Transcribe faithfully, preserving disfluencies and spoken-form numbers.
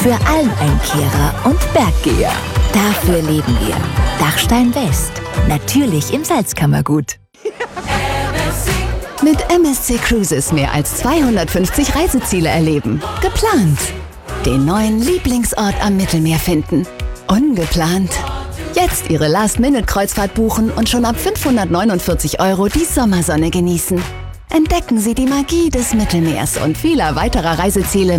Für Almeinkehrer und Berggeher. Dafür leben wir. Dachstein West. Natürlich im Salzkammergut. Mit M S C Cruises mehr als zweihundertfünfzig Reiseziele erleben. Geplant. Den neuen Lieblingsort am Mittelmeer finden. Ungeplant. Jetzt Ihre Last-Minute-Kreuzfahrt buchen und schon ab fünfhundertneunundvierzig Euro die Sommersonne genießen. Entdecken Sie die Magie des Mittelmeers und vieler weiterer Reiseziele